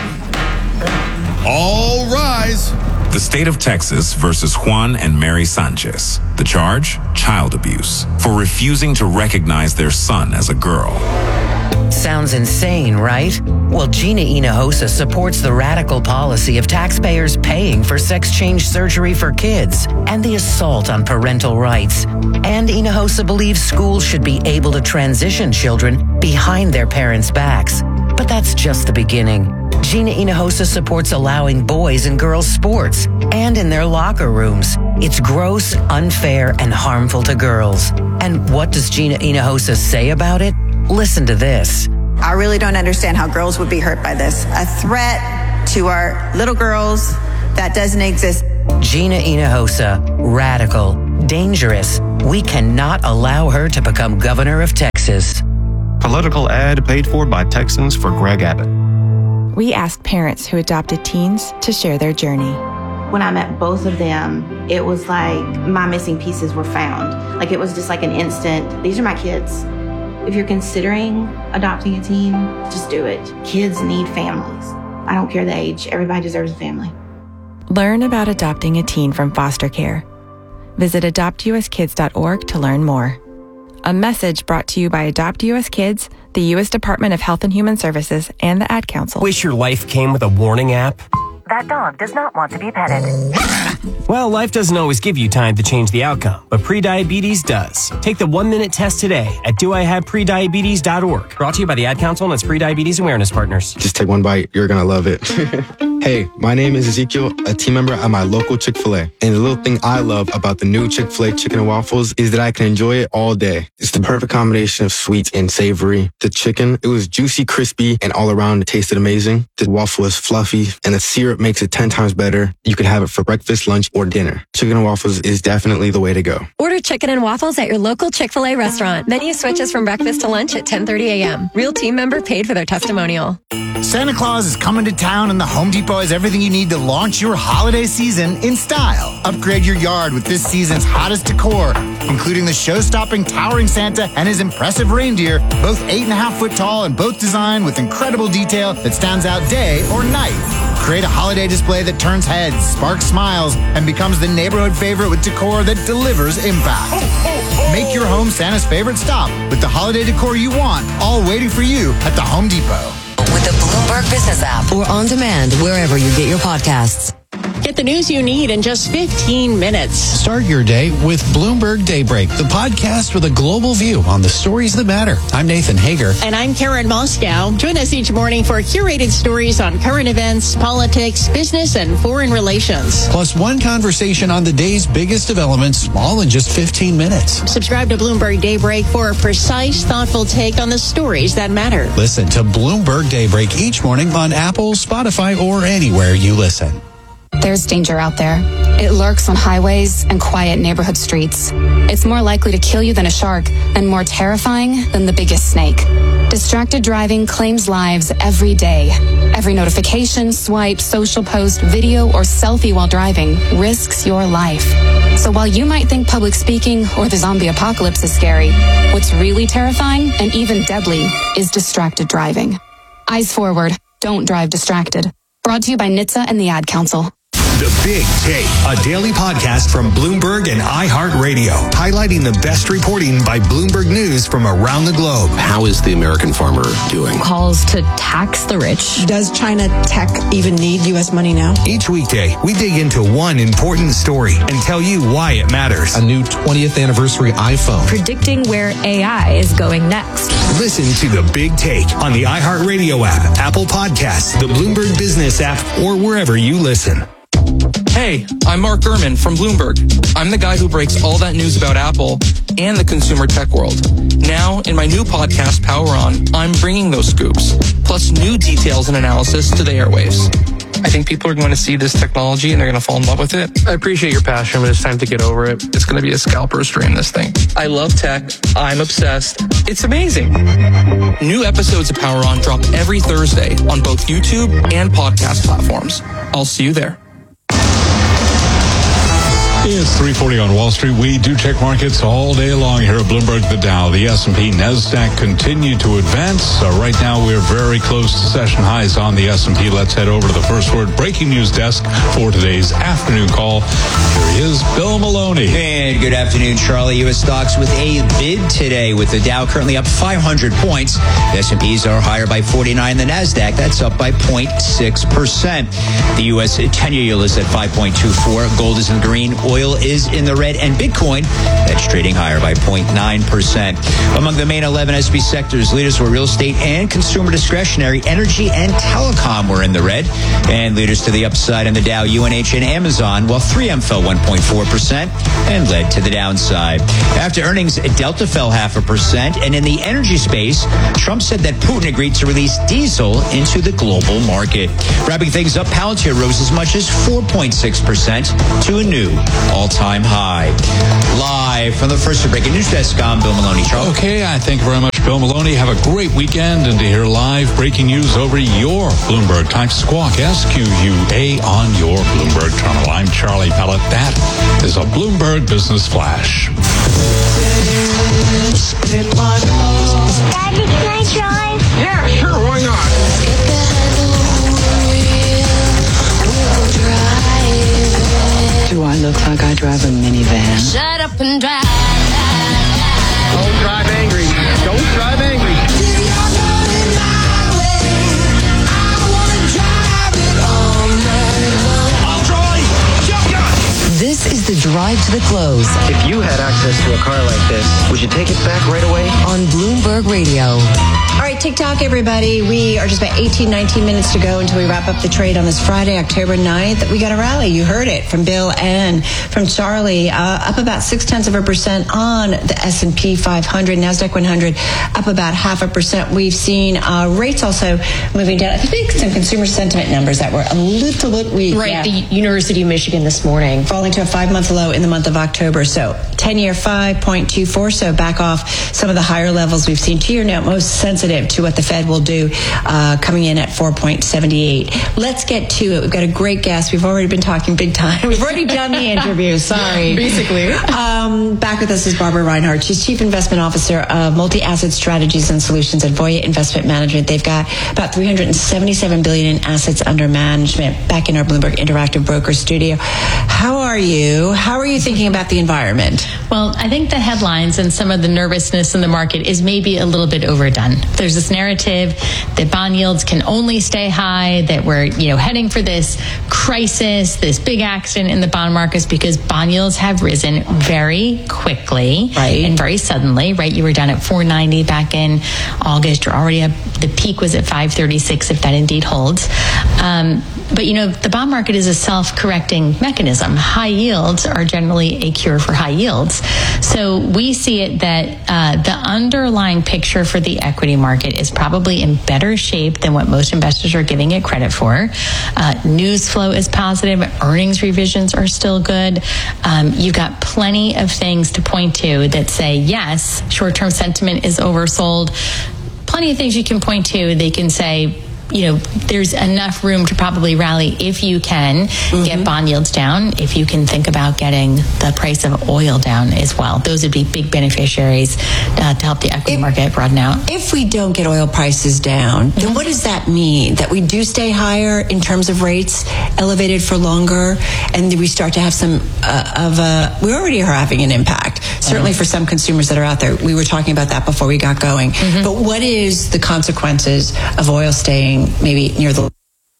All rise. The state of Texas versus Juan and Mary Sanchez. The charge? Child abuse for refusing to recognize their son as a girl. Sounds insane, right? Well, Gina Hinojosa supports the radical policy of taxpayers paying for sex change surgery for kids and the assault on parental rights. And Hinojosa believes schools should be able to transition children behind their parents' backs. But that's just the beginning. Gina Hinojosa supports allowing boys and girls sports and in their locker rooms. It's gross, unfair, and harmful to girls. And what does Gina Hinojosa say about it? Listen to this. I really don't understand how girls would be hurt by this. A threat to our little girls that doesn't exist. Gina Hinojosa, radical, dangerous. We cannot allow her to become governor of Texas. Political ad paid for by Texans for Greg Abbott. We asked parents who adopted teens to share their journey. When I met both of them, it was like my missing pieces were found. Like it was just like an instant, these are my kids. If you're considering adopting a teen, just do it. Kids need families. I don't care the age. Everybody deserves a family. Learn about adopting a teen from foster care. Visit adopt u s kids dot org to learn more. A message brought to you by Adopt U S Kids, the U S Department of Health and Human Services, and the Ad Council. Wish your life came with a warning app? That dog does not want to be petted. Well, life doesn't always give you time to change the outcome, but prediabetes does. Take the one-minute test today at do I have prediabetes dot org. Brought to you by the Ad Council and its Prediabetes Awareness Partners. Just take one bite. You're going to love it. Hey, my name is Ezekiel, a team member at my local Chick-fil-A. And the little thing I love about the new Chick-fil-A chicken and waffles is that I can enjoy it all day. It's the perfect combination of sweet and savory. The chicken, it was juicy, crispy, and all around it tasted amazing. The waffle is fluffy, and the syrup makes it ten times better. You can have it for breakfast, lunch, or dinner. Chicken and waffles is definitely the way to go. Order chicken and waffles at your local Chick-fil-A restaurant. Menu switches from breakfast to lunch at ten thirty a.m. Real team member paid for their testimonial. Santa Claus is coming to town, and the Home Depot has everything you need to launch your holiday season in style. Upgrade your yard with this season's hottest decor, including the show-stopping towering Santa and his impressive reindeer, both eight and a half foot tall and both designed with incredible detail that stands out day or night. Create a holiday display that turns heads, sparks smiles, and becomes the neighborhood favorite with decor that delivers impact. Make your home Santa's favorite stop with the holiday decor you want, all waiting for you at the Home Depot. With the Bloomberg Business app or on demand wherever you get your podcasts. Get the news you need in just fifteen minutes. Start your day with Bloomberg Daybreak, the podcast with a global view on the stories that matter. I'm Nathan Hager. And I'm Karen Moscow. Join us each morning for curated stories on current events, politics, business, and foreign relations. Plus one conversation on the day's biggest developments, all in just fifteen minutes. Subscribe to Bloomberg Daybreak for a precise, thoughtful take on the stories that matter. Listen to Bloomberg Daybreak each morning on Apple, Spotify, or anywhere you listen. There's danger out there. It lurks on highways and quiet neighborhood streets. It's more likely to kill you than a shark, and more terrifying than the biggest snake. Distracted driving claims lives every day. Every notification, swipe, social post, video, or selfie while driving risks your life. So while you might think public speaking or the zombie apocalypse is scary, what's really terrifying and even deadly is distracted driving. Eyes forward. Don't drive distracted. Brought to you by N H T S A and the Ad Council. The Big Take, a daily podcast from Bloomberg and iHeartRadio, highlighting the best reporting by Bloomberg News from around the globe. How is the American farmer doing? Calls to tax the rich. Does China tech even need U S money now? Each weekday, we dig into one important story and tell you why it matters. A new twentieth anniversary iPhone. Predicting where A I is going next. Listen to The Big Take on the iHeartRadio app, Apple Podcasts, the Bloomberg Business app, or wherever you listen. Hey, I'm Mark Gurman from Bloomberg. I'm the guy who breaks all that news about Apple and the consumer tech world. Now, in my new podcast, Power On, I'm bringing those scoops, plus new details and analysis to the airwaves. I think people are going to see this technology and they're going to fall in love with it. I appreciate your passion, but it's time to get over it. It's going to be a scalper's dream, this thing. I love tech. I'm obsessed. It's amazing. New episodes of Power On drop every Thursday on both YouTube and podcast platforms. I'll see you there. It's three forty on Wall Street. We do check markets all day long here at Bloomberg. The Dow, the S and P, NASDAQ continue to advance. Uh, right now, we're very close to session highs on the S and P. Let's head over to the First Word breaking news desk for today's afternoon call. Here he is, Bill Maloney. And good afternoon, Charlie. U S stocks with a bid today, with the Dow currently up five hundred points. The S and Ps are higher by forty-nine. The NASDAQ, that's up by zero point six percent. The U S ten-year yield is at five point two four. Gold is in green. Oil is in the red. And Bitcoin, that's trading higher by zero point nine percent. Among the main eleven S and P sectors, leaders were real estate and consumer discretionary. Energy and telecom were in the red. And leaders to the upside in the Dow, U N H and Amazon, while three M fell one point four percent and led to the downside. After earnings, Delta fell half a percent. And in the energy space, Trump said that Putin agreed to release diesel into the global market. Wrapping things up, Palantir rose as much as four point six percent to a new all-time high. Live from the First Breaking News Desk, I'm Bill Maloney. Charles. Okay, I thank you very much, Bill Maloney. Have a great weekend, and to hear live breaking news over your Bloomberg, type Squawk, S Q U A, on your Bloomberg terminal. I'm Charlie Pellet. That is a Bloomberg Business Flash. Daddy, can I drive? Yeah, sure, why not? Do I look like I drive a minivan? Shut up and drive. Don't drive angry. Don't drive angry. I'll drive. Shotgun. This is the drive to the close. If you had access to a car like this, would you take it back right away? On Bloomberg Radio. All right, TikTok, everybody. We are just about eighteen, nineteen minutes to go until we wrap up the trade on this Friday, October ninth. We got a rally. You heard it from Bill and from Charlie. Uh, up about six tenths of a percent on the S and P five hundred, NASDAQ one hundred, up about half a percent. We've seen uh, rates also moving down. I think some consumer sentiment numbers that were a little bit weak. Right, yeah. the University of Michigan this morning. Falling to a five-month low in the month of October. So ten-year five point two four, so back off some of the higher levels we've seen. Two-year note, most sensitive to what the Fed will do, uh, coming in at four point seven eight. Let's get to it. We've got a great guest. We've already been talking big time. We've already done the interview. Sorry. Basically. Um, back with us is Barbara Reinhardt. She's Chief Investment Officer of Multi-Asset Strategies and Solutions at Voya Investment Management. They've got about three hundred seventy-seven billion dollars in assets under management back in our Bloomberg Interactive Broker studio. How are you? How are you thinking about the environment? Well, I think the headlines and some of the nervousness in the market is maybe a little bit overdone. There's this narrative that bond yields can only stay high, that we're, you know, heading for this crisis, this big accident in the bond markets, because bond yields have risen very quickly, right, and very suddenly, right? You were down at four ninety back in August. You're already up. The peak was at five thirty-six, if that indeed holds. Um, but, you know, the bond market is a self-correcting mechanism. High yields are generally a cure for high yields. So we see it that uh, the underlying picture for the equity market is probably in better shape than what most investors are giving it credit for. Uh, news flow is positive. Earnings revisions are still good. Um, you've got plenty of things to point to that say, yes, short-term sentiment is oversold. Plenty of things you can point to. They can say, you know, there's enough room to probably rally if you can mm-hmm. get bond yields down, if you can think about getting the price of oil down as well. Those would be big beneficiaries uh, to help the equity if, market broaden out. If we don't get oil prices down, then what does that mean? That we do stay higher in terms of rates, elevated for longer, and we start to have some uh, of a, we already are having an impact, certainly mm-hmm. for some consumers that are out there. We were talking about that before we got going. Mm-hmm. But what is the consequences of oil staying maybe near the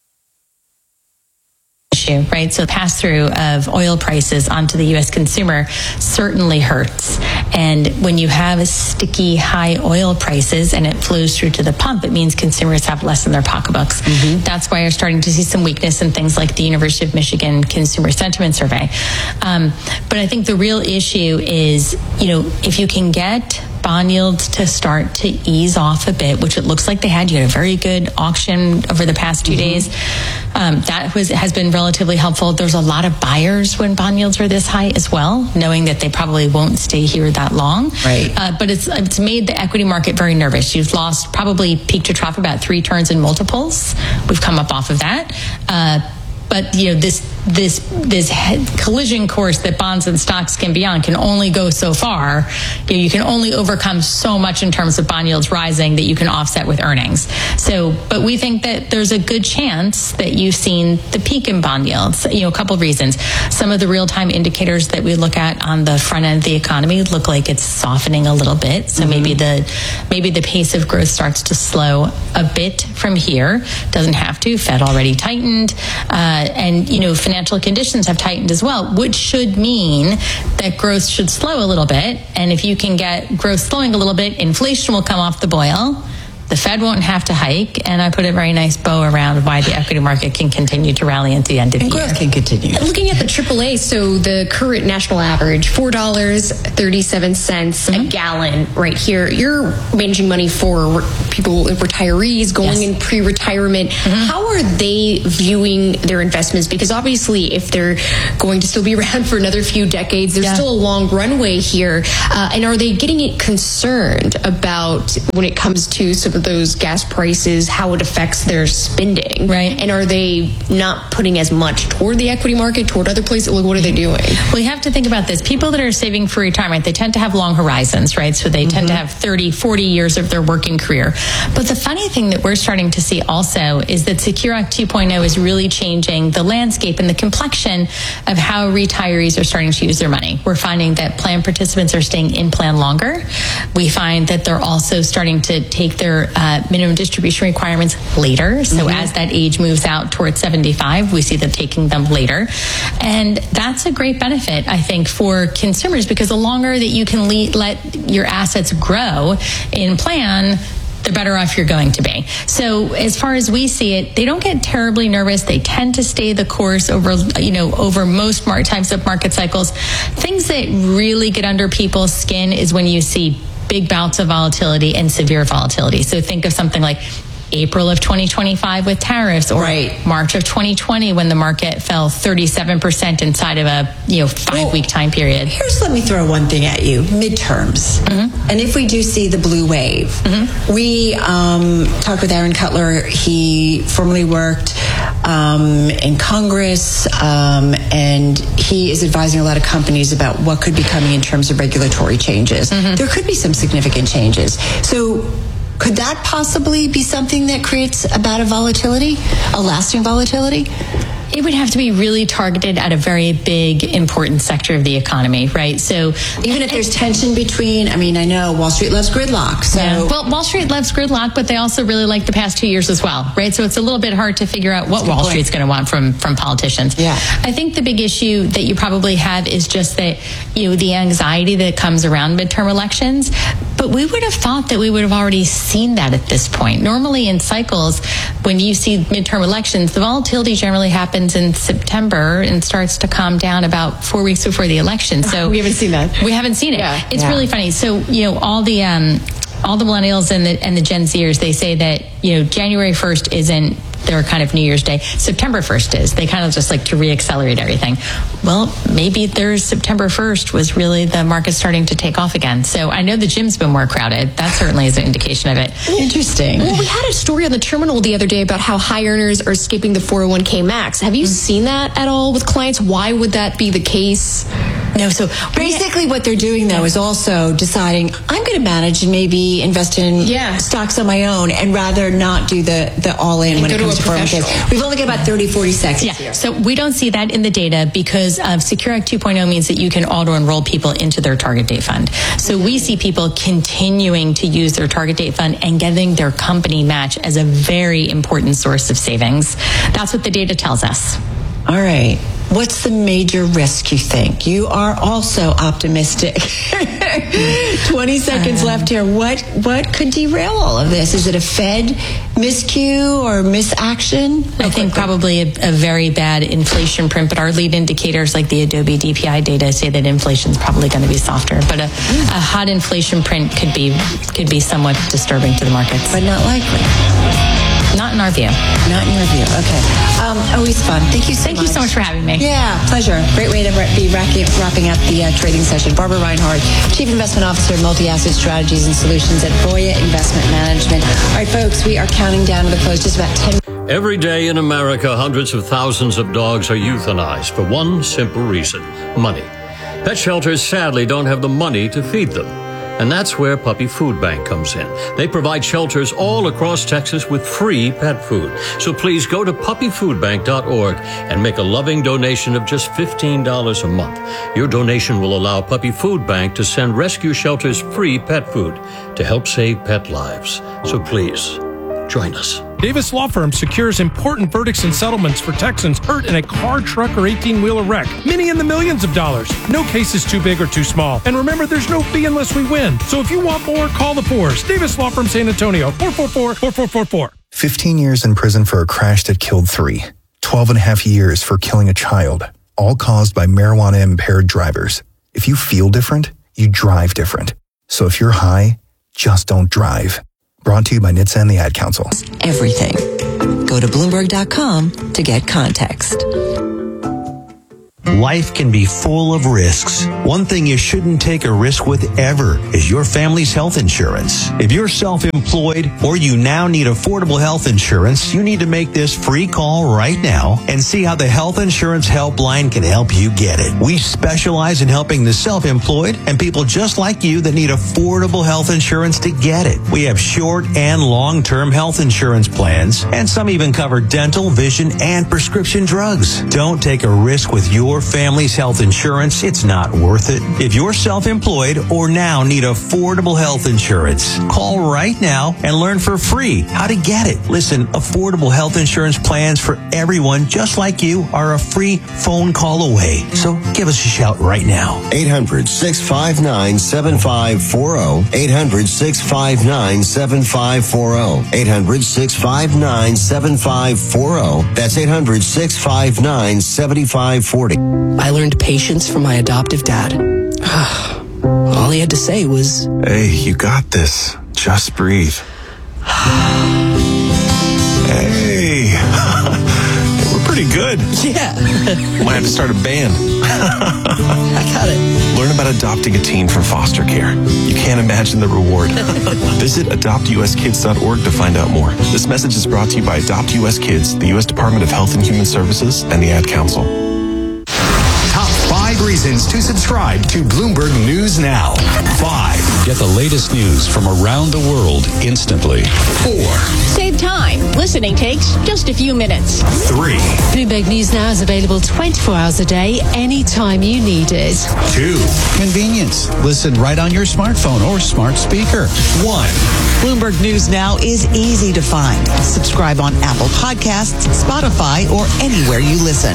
issue, right? So pass-through of oil prices onto the U S consumer certainly hurts. And when you have sticky high oil prices and it flows through to the pump, it means consumers have less in their pocketbooks. Mm-hmm. That's why you're starting to see some weakness in things like the University of Michigan Consumer Sentiment Survey. Um, but I think the real issue is, you know, if you can get bond yields to start to ease off a bit, which it looks like they had. You had a very good auction over the past two mm-hmm. days. Um, that was has been relatively helpful. There's a lot of buyers when bond yields are this high as well, knowing that they probably won't stay here that long. Right. Uh, but it's it's made the equity market very nervous. You've lost probably peak to trough about three turns in multiples. We've come up off of that. Uh, But, you know, this this this collision course that bonds and stocks can be on can only go so far. You know, you can only overcome so much in terms of bond yields rising that you can offset with earnings. So, but we think that there's a good chance that you've seen the peak in bond yields. You know, a couple of reasons. Some of the real-time indicators that we look at on the front end of the economy look like it's softening a little bit. So mm-hmm. maybe the maybe the pace of growth starts to slow a bit from here. Doesn't have to. Fed already tightened, uh, and you know, financial conditions have tightened as well, which should mean that growth should slow a little bit. And if you can get growth slowing a little bit, inflation will come off the boil. The Fed won't have to hike, and I put a very nice bow around why the equity market can continue to rally into the end of and the year. And growth can continue. Looking at the triple A, so the current national average, four dollars and thirty-seven cents mm-hmm. a gallon right here. You're managing money for people, retirees going yes. in pre-retirement. Mm-hmm. How are they viewing their investments? Because obviously, if they're going to still be around for another few decades, there's yeah. still a long runway here. Uh, and are they getting concerned about when it comes to some of those gas prices, how it affects their spending, right? And are they not putting as much toward the equity market, toward other places? What are they doing? Well, you have to think about this. People that are saving for retirement, they tend to have long horizons, right? So they mm-hmm. tend to have thirty, forty years of their working career. But the funny thing that we're starting to see also is that Secure Act two point oh is really changing the landscape and the complexion of how retirees are starting to use their money. We're finding that plan participants are staying in plan longer. We find that they're also starting to take their uh, minimum distribution requirements later. So mm-hmm. as that age moves out towards seventy-five, we see them taking them later. And that's a great benefit, I think, for consumers, because the longer that you can le- let your assets grow in plan, the better off you're going to be. So as far as we see it, they don't get terribly nervous. They tend to stay the course over, you know, over most mar- types of market cycles. Things that really get under people's skin is when you see big bouts of volatility and severe volatility. So think of something like April of twenty twenty-five with tariffs, or right. March of twenty twenty when the market fell thirty-seven percent inside of a you know five-week well, time period. Here's, let me throw one thing at you. Midterms. Mm-hmm. And if we do see the blue wave, mm-hmm. we um, talked with Aaron Cutler. He formerly worked um, in Congress, um, and he is advising a lot of companies about what could be coming in terms of regulatory changes. Mm-hmm. There could be some significant changes. So could that possibly be something that creates a bout of volatility, a lasting volatility? It would have to be really targeted at a very big, important sector of the economy, right? So even if there's tension between, I mean, I know Wall Street loves gridlock. So yeah. Well, Wall Street loves gridlock, but they also really like the past two years as well, right? So it's a little bit hard to figure out what Wall point. Street's going to want from from politicians. Yeah. I think the big issue that you probably have is just that, you know, the anxiety that comes around midterm elections. But we would have thought that we would have already seen that at this point. Normally in cycles, when you see midterm elections, the volatility generally happens in September and starts to calm down about four weeks before the election. So we haven't seen that. We haven't seen it. Yeah. It's yeah. really funny. So, you know, all the um, all the millennials and the and the Gen Zers, they say that, you know, January first isn't their kind of New Year's Day. September first is. They kind of just like to reaccelerate everything. Well, maybe there's September first was really the market starting to take off again. So I know the gym's been more crowded. That certainly is an indication of it. Interesting. Well, we had a story on the terminal the other day about how high earners are skipping the four oh one k max. Have you mm-hmm. seen that at all with clients? Why would that be the case? No, so basically what they're doing though is also deciding, I'm going to manage and maybe invest in yeah. stocks on my own and rather not do the, the all-in and when it comes to four oh one k. We've only got about thirty, forty seconds yeah. here. So we don't see that in the data because of Secure Act two point oh means that you can auto-enroll people into their target date fund. So we see people continuing to use their target date fund and getting their company match as a very important source of savings. That's what the data tells us. All right. What's the major risk, you think? You are also optimistic. twenty seconds um, left here. What what could derail all of this? Is it a Fed miscue or misaction? I think probably a, a very bad inflation print, but our lead indicators like the Adobe D P I data say that inflation is probably going to be softer. But a, a hot inflation print could be could be somewhat disturbing to the markets. But not likely. Not in our view. Not in your view. Okay. Um, always fun. Thank you so Thank much. you so much for having me. Yeah, pleasure. Great way to be wrapping up the uh, trading session. Barbara Reinhardt, Chief Investment Officer, Multi-Asset Strategies and Solutions at Voya Investment Management. All right, folks, we are counting down to the close. Just about ten Every day in America, hundreds of thousands of dogs are euthanized for one simple reason: money. Pet shelters sadly don't have the money to feed them. And that's where Puppy Food Bank comes in. They provide shelters all across Texas with free pet food. So please go to puppy food bank dot org and make a loving donation of just fifteen dollars a month. Your donation will allow Puppy Food Bank to send rescue shelters free pet food to help save pet lives. So please, join us. Davis Law Firm secures important verdicts and settlements for Texans hurt in a car, truck, or eighteen-wheeler wreck. Many in the millions of dollars. No case is too big or too small. And remember, there's no fee unless we win. So if you want more, call the Fours. Davis Law Firm, San Antonio, four four four, four four four four. fifteen years in prison for a crash that killed three. twelve and a half years for killing a child. All caused by marijuana-impaired drivers. If you feel different, you drive different. So if you're high, just don't drive. Brought to you by N H T S A and the Ad Council. Everything. Go to Bloomberg dot com to get context. Life can be full of risks. One thing you shouldn't take a risk with ever is your family's health insurance. If you're self-employed or you now need affordable health insurance, you need to make this free call right now and see how the Health Insurance Helpline can help you get it. We specialize in helping the self-employed and people just like you that need affordable health insurance to get it. We have short and long-term health insurance plans, and some even cover dental, vision, and prescription drugs. Don't take a risk with your Your family's health insurance. It's not worth it. If you're self-employed or now need affordable health insurance, call right now and learn for free how to get it. Listen, affordable health insurance plans for everyone just like you are a free phone call away. So give us a shout right now. eight hundred, six five nine, seven five four zero. eight hundred, six five nine, seven five four zero. eight hundred, six five nine, seven five four zero. That's eight hundred, six five nine, seven five four zero. I learned patience from my adoptive dad. All he had to say was, "Hey, you got this. Just breathe." Hey, we're pretty good. Yeah. Might have to start a band. I got it. Learn about adopting a teen from foster care. You can't imagine the reward. Visit adopt u s kids dot org to find out more. This message is brought to you by Adopt U S Kids, the U S Department of Health and Human Services, and the Ad Council. Five reasons to subscribe to Bloomberg News Now. Five. Get the latest news from around the world instantly. Four. Save time. Listening takes just a few minutes. Three. Bloomberg News Now is available twenty-four hours a day, anytime you need it. Two. Convenience. Listen right on your smartphone or smart speaker. One. Bloomberg News Now is easy to find. Subscribe on Apple Podcasts, Spotify, or anywhere you listen.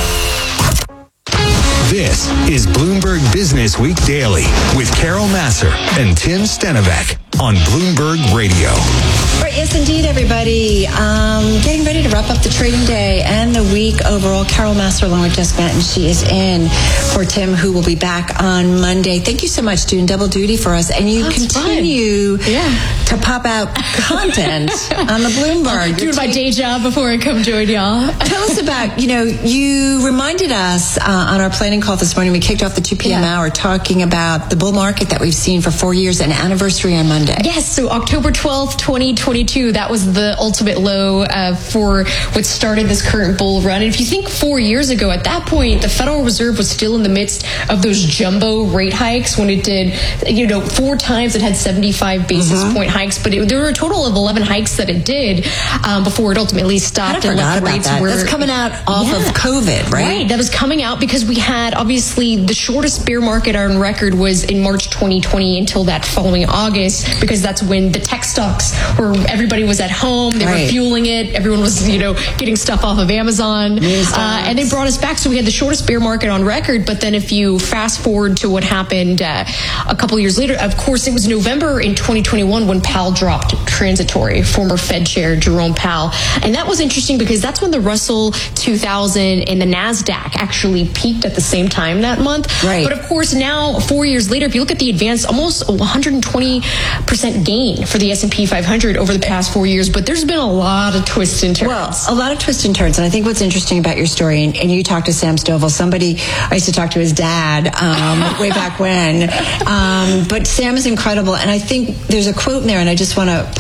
This is Bloomberg Business Week Daily with Carol Massar and Tim Stenovec on Bloomberg Radio. Right, yes, indeed, everybody. Um, getting ready to wrap up the trading day and the week overall. Carol Massar along with Jess Benton. She is in for Tim, who will be back on Monday. Thank you so much, doing double duty for us. And you That's continue yeah. to pop out content on the Bloomberg. Doing my day job before I come join y'all. Tell us about, you know, you reminded us uh, on our planning call this morning, we kicked off the two p.m. Yeah. hour talking about the bull market that we've seen for four years and anniversary on Monday. Yes, so October twelfth, twenty twenty-two, that was the ultimate low uh, for what started this current bull run. And if you think four years ago, at that point, the Federal Reserve was still in the midst of those jumbo rate hikes when it did, you know, four times it had seventy-five basis mm-hmm. point hikes, but it, there were a total of eleven hikes that it did um, before it ultimately stopped. I and forgot left about rates that. Were, That's coming out off yeah. of COVID, right? Right, that was coming out because we had, obviously, the shortest bear market on record was in March twenty twenty until that following August, because that's when the tech stocks were, everybody was at home, they right. were fueling it, everyone was, you know, getting stuff off of Amazon, uh, and they brought us back. So we had the shortest bear market on record. But then if you fast forward to what happened uh, a couple of years later, of course, it was November in twenty twenty-one when Powell dropped transitory, former Fed Chair Jerome Powell. And that was interesting because that's when the Russell two thousand and the NASDAQ actually peaked at the same time that month. Right. But of course, now, four years later, if you look at the advance, almost one hundred twenty percent gain for the S and P five hundred over the past four years. But there's been a lot of twists and turns. Well, a lot of twists and turns. And I think what's interesting about your story, and, and you talked to Sam Stovall, somebody, I used to talk to his dad um, way back when. Um, but Sam is incredible. And I think there's a quote in there, and I just want to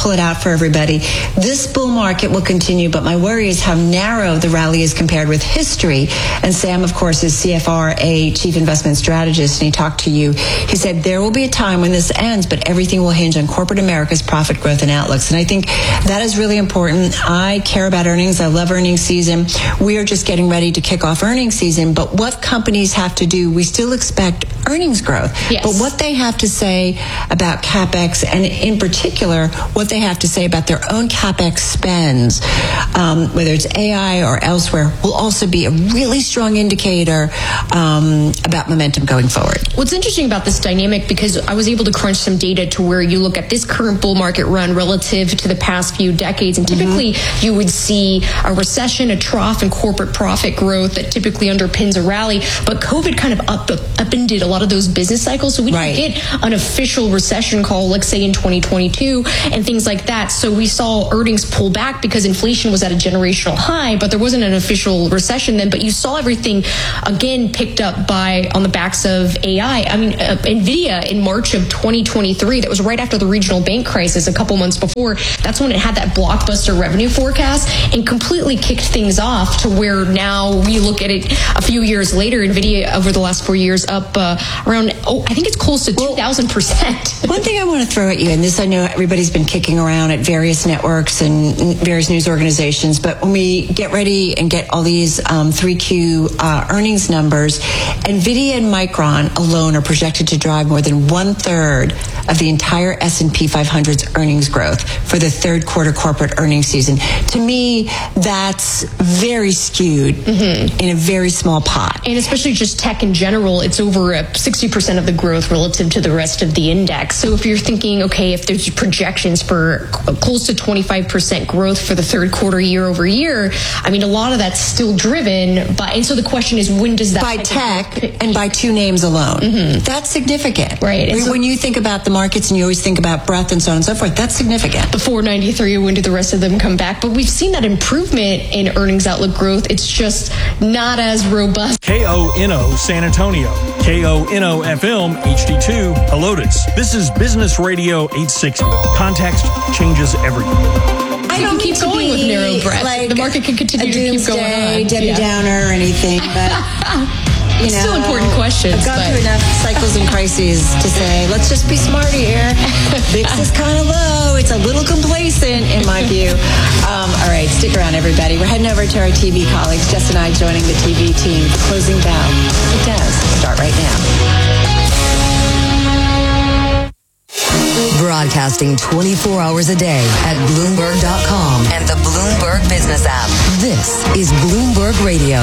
pull it out for everybody. This bull market will continue, but my worry is how narrow the rally is compared with history. And Sam, of course, is C F R A Chief Investment Strategist, and he talked to you. He said there will be a time when this ends, but everything will hinge on corporate America's profit growth and outlooks. And I think that is really important. I care about earnings. I love earnings season. We are just getting ready to kick off earnings season, but what companies have to do, we still expect earnings growth. Yes. But what they have to say about CapEx, and in particular, what they have to say about their own CapEx spends, um, whether it's A I or elsewhere, will also be a really strong indicator um, about momentum going forward. What's interesting about this dynamic, because I was able to crunch some data to where you look at this current bull market run relative to the past few decades, and typically mm-hmm. you would see a recession, a trough in corporate profit growth that typically underpins a rally, but COVID kind of up, upended a lot of those business cycles, so we right. didn't get an official recession call, let's say in twenty twenty-two, and things like that. So we saw earnings pull back because inflation was at a generational high, but there wasn't an official recession then. But you saw everything again picked up by on the backs of A I. I mean, uh, NVIDIA in March of twenty twenty-three, that was right after the regional bank crisis, a couple months before. That's when it had that blockbuster revenue forecast and completely kicked things off to where now we look at it a few years later. NVIDIA over the last four years up uh, around, oh, I think it's close to two thousand percent. One thing I want to throw at you, and this I know everybody's been kicking around at various networks and various news organizations, but when we get ready and get all these um, three Q uh, earnings numbers, NVIDIA and Micron alone are projected to drive more than one third of the entire S and P five hundred's earnings growth for the third quarter corporate earnings season. To me, that's very skewed mm-hmm. in a very small pot. And especially just tech in general, it's over sixty percent of the growth relative to the rest of the index. So if you're thinking, okay, if there's projections for close to twenty-five percent growth for the third quarter year over year, I mean, a lot of that's still driven by, and so the question is, when does that... By tech and by two names alone. Mm-hmm. That's significant. Right. When, so, when you think about the markets and you always think about breadth and so on and so forth, that's significant. The four ninety-three, when did the rest of them come back? But we've seen that improvement in earnings outlook growth. It's just not as robust. K O N O San Antonio, K O N O F M H D two Helotes. This is Business Radio eight sixty. Context changes everything. I don't keep going with narrow breath. Like the market can continue to keep going on. Debbie yeah. Downer or anything, but you know, still important questions. I've gone but... through enough cycles and crises to say, let's just be smart here. V I X is kind of low. It's a little complacent in my view. Um, all right, stick around, everybody. We're heading over to our T V colleagues. Jess and I joining the T V team. The closing bell. It does start right now. Broadcasting twenty-four hours a day at Bloomberg dot com and the Bloomberg Business app. This is Bloomberg Radio.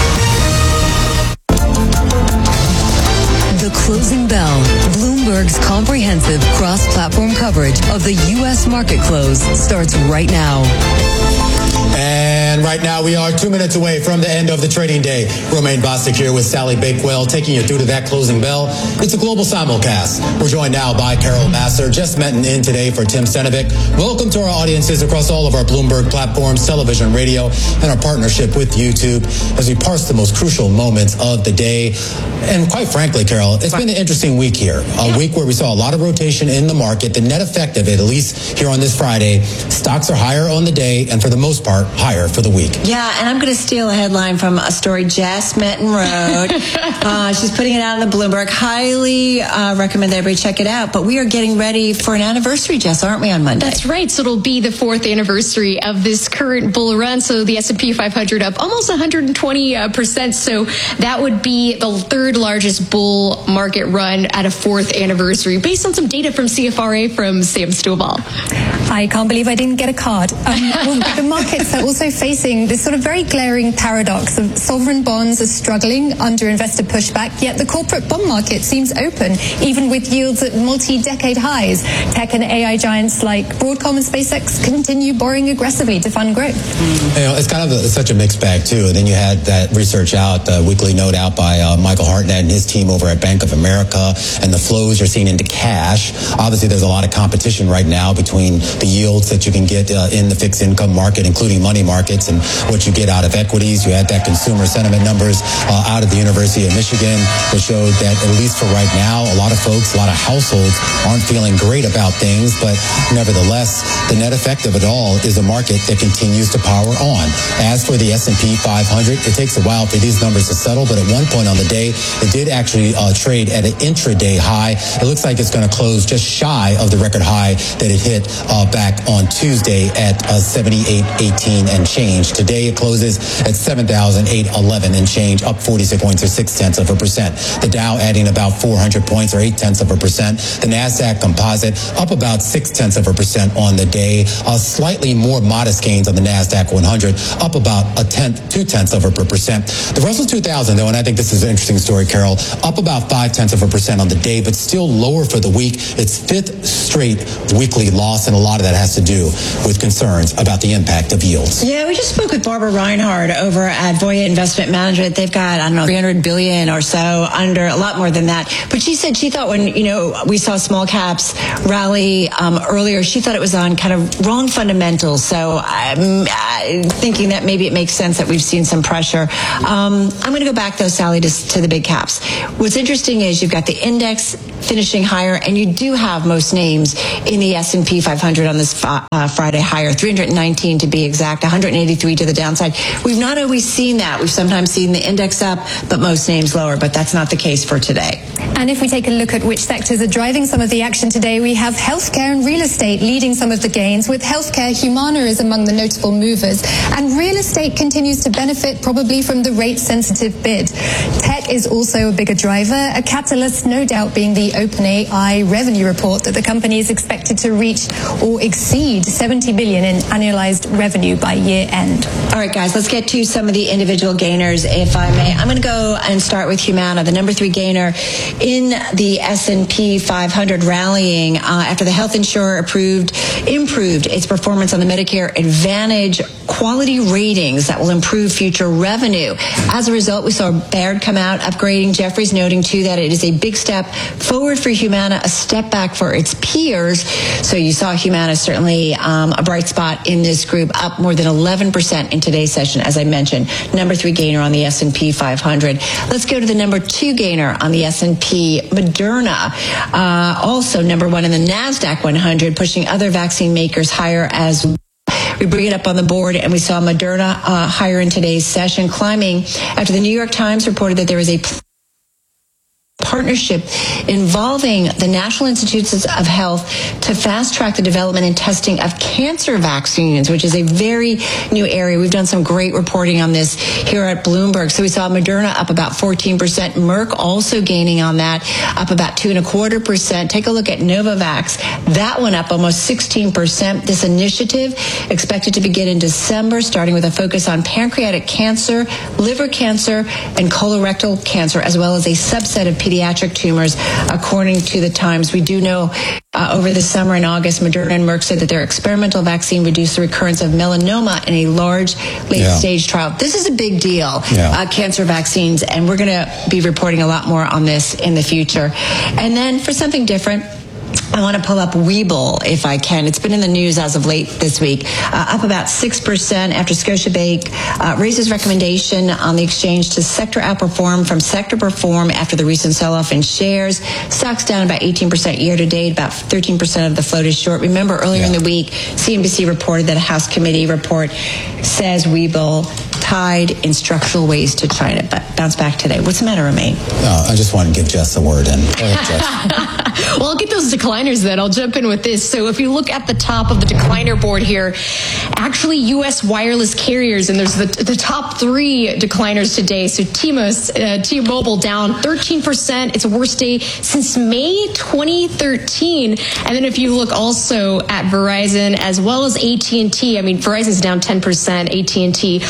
The Closing Bell. Bloomberg's comprehensive cross-platform coverage of the U S market close starts right now. And right now we are two minutes away from the end of the trading day. Romaine Bostic here with Sally Bakewell, taking you through to that closing bell. It's a global simulcast. We're joined now by Carol Massar, Jess Menton in today for Tim Stenovic. Welcome to our audiences across all of our Bloomberg platforms, television, radio, and our partnership with YouTube as we parse the most crucial moments of the day. And quite frankly, Carol, it's been an interesting week here. A week where we saw a lot of rotation in the market. The net effect of it, at least here on this Friday, stocks are higher on the day and for the most part, higher for the week. Yeah, and I'm going to steal a headline from a story Jess Menton wrote. uh, she's putting it out on the Bloomberg. Highly uh, recommend that everybody check it out. But we are getting ready for an anniversary, Jess, aren't we, on Monday? That's right. So it'll be the fourth anniversary of this current bull run. So the S and P five hundred up almost one hundred twenty percent. So that would be the third largest bull market run at a fourth anniversary, based on some data from C F R A from Sam Stovall. I can't believe I didn't get a card. Um, well, the markets are also facing this sort of very glaring paradox of sovereign bonds are struggling under investor pushback, yet the corporate bond market seems open, even with yields at multi-decade highs. Tech and A I giants like Broadcom and SpaceX continue borrowing aggressively to fund growth. You know, it's kind of a, such a mixed bag, too. And then you had that research out, the weekly note out by uh, Michael Hartnett and his team over at Bank of America, and the flows you're seeing into cash. Obviously, there's a lot of competition right now between the yields that you can get uh, in the fixed income market, including money markets, and what you get out of equities. You had that consumer sentiment numbers uh, out of the University of Michigan that showed that, at least for right now, a lot of folks, a lot of households aren't feeling great about things, but nevertheless, the net effect of it all is a market that continues to power on. As for the S and P five hundred, it takes a while for these numbers to settle, but at one point on the day, it did actually uh, trade at an intraday high. It looks like it's going to close just shy of the record high that it hit uh, back on Tuesday at uh, seventy-eight eighteen and change. Today, it closes at seven thousand eight hundred eleven and change, up forty-six points or six tenths of a percent. The Dow adding about four hundred points or eight tenths of a percent. The NASDAQ Composite up about six tenths of a percent on the day. Uh, slightly more modest gains on the NASDAQ one hundred, up about a tenth, two tenths of a percent. The Russell two thousand, though, and I think this is an interesting story, Carol, up about five tenths of a percent on the day, but still lower for the week. It's fifth straight weekly loss, and a lot of that has to do with concerns about the impact of yields. Yeah, we just spoke with Barbara Reinhardt over at Voya Investment Management. They've got, I don't know, three hundred billion or so, under a lot more than that. But she said she thought when, you know, we saw small caps rally um, earlier, she thought it was on kind of wrong fundamentals. So I'm uh, thinking that maybe it makes sense that we've seen some pressure. Um, I'm going to go back, though, Sally, to, to the big caps. What's interesting is you've got the index finishing higher, and you do have most names in the S and P five hundred on this uh, Friday higher, three hundred nineteen to be exact, one hundred eighty-three to the downside. We've not always seen that. We've sometimes seen the index up, but most names lower, but that's not the case for today. And if we take a look at which sectors are driving some of the action today, we have healthcare and real estate leading some of the gains. With healthcare, Humana is among the notable movers, and real estate continues to benefit probably from the rate-sensitive bid. Tech is also a bigger driver, a catalyst no doubt being the OpenAI revenue report that the company is expected to reach or exceed seventy billion dollars in annualized revenue by year end. All right, guys, let's get to some of the individual gainers, if I may. I'm going to go and start with Humana, the number three gainer in the S and P five hundred, rallying uh, after the health insurer approved, improved its performance on the Medicare Advantage quality ratings that will improve future revenue. As a result, we saw Baird come out upgrading. Jefferies noting, too, that it is a big step forward for Humana, a step back for its peers. So you saw Humana certainly um, a bright spot in this group, up more than eleven percent in today's session, as I mentioned. Number three gainer on the S and P five hundred. Let's go to the number two gainer on the S and P, Moderna. Uh, also number one in the NASDAQ one hundred, pushing other vaccine makers higher as well. We bring it up on the board, and we saw Moderna uh, higher in today's session, climbing after the New York Times reported that there was a partnership involving the National Institutes of Health to fast-track the development and testing of cancer vaccines, which is a very new area. We've done some great reporting on this here at Bloomberg. So we saw Moderna up about fourteen percent. Merck also gaining on that, up about two and a quarter percent. Take a look at Novavax. That one up almost sixteen percent. This initiative expected to begin in December, starting with a focus on pancreatic cancer, liver cancer, and colorectal cancer, as well as a subset of pediatric tumors, according to the Times. We do know uh, over the summer in August, Moderna and Merck said that their experimental vaccine reduced the recurrence of melanoma in a large late-stage yeah. trial. This is a big deal, yeah. uh, cancer vaccines, and we're going to be reporting a lot more on this in the future. And then for something different, I want to pull up Webull, if I can. It's been in the news as of late this week, uh, up about six percent after Scotiabank uh, raises recommendation on the exchange to sector outperform from sector perform after the recent sell-off in shares. Stocks down about eighteen percent year-to-date, about thirteen percent of the float is short. Remember, earlier yeah. in the week, C N B C reported that a House committee report says Webull tied in structural ways to China. But bounce back today. What's the matter, Romaine? No, I just want to give Jess a word in. Go ahead, Jess. Well, I'll get those decliners then. I'll jump in with this. So if you look at the top of the decliner board here, actually U S wireless carriers, and there's the, the top three decliners today. So T-Mos, uh, T-Mobile down thirteen percent. It's a worst day since May twenty thirteen. And then if you look also at Verizon as well as A T and T, I mean, Verizon's down ten percent, A T and T also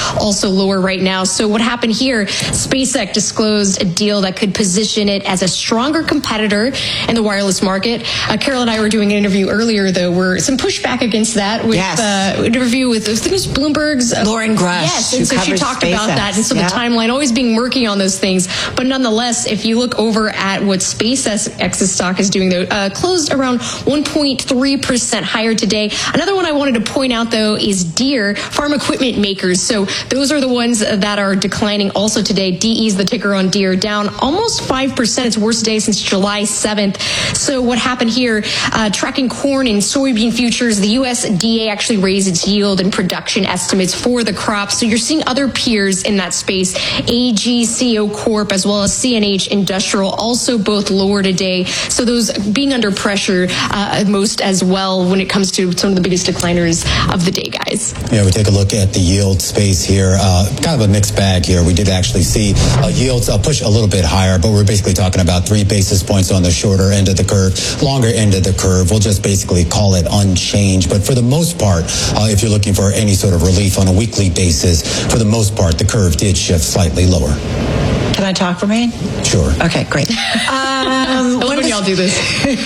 also lower right now. So what happened here? SpaceX disclosed a deal that could position it as a stronger competitor in the wireless market. Uh, Carol and I were doing an interview earlier, though, where some pushback against that with Yes. uh, an interview with I think it was Bloomberg's uh, Lauren Grush, Yes, who and so she covers talked about SpaceX. that, and so Yeah. the timeline always being murky on those things. But nonetheless, if you look over at what SpaceX's stock is doing, though, uh, closed around one point three percent higher today. Another one I wanted to point out, though, is Deere, farm equipment makers. So those are the ones that are declining also today. D E is the ticker on Deere, down almost five percent. Its worst day since July seventh. So what happened here, uh, tracking corn and soybean futures, the U S D A actually raised its yield and production estimates for the crop. So you're seeing other peers in that space, A G C O Corp as well as C N H Industrial, also both lower today. So those being under pressure uh, most as well when it comes to some of the biggest decliners of the day, guys. Yeah, we take a look at the yield space here. Uh, kind of a mixed bag here. We did actually see uh, yields uh, push a little bit higher, but we're basically talking about three basis points on the shorter end of the curve, longer end of the curve. We'll just basically call it unchanged. But for the most part, uh, if you're looking for any sort of relief on a weekly basis, for the most part, the curve did shift slightly lower. Can I talk for a minute? Sure. Okay, great. Um, I love when y'all do this.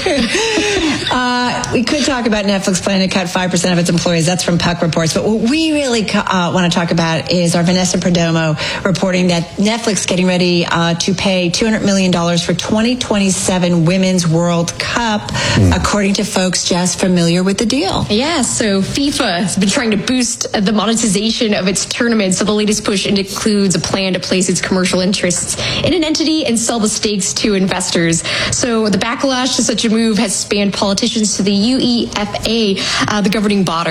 uh, we could talk about Netflix planning to cut five percent of its employees. That's from Puck Reports. But what we really uh, want to talk about is our Vanessa Perdomo reporting that Netflix getting ready uh, to pay two hundred million dollars for twenty twenty-seven Women's World Cup, mm. according to folks just familiar with the deal. Yeah, so FIFA has been trying to boost the monetization of its tournaments. So the latest push includes a plan to place its commercial interests in an entity and sell the stakes to investors. So the backlash to such a move has spanned politicians to the U E F A, uh, the governing body.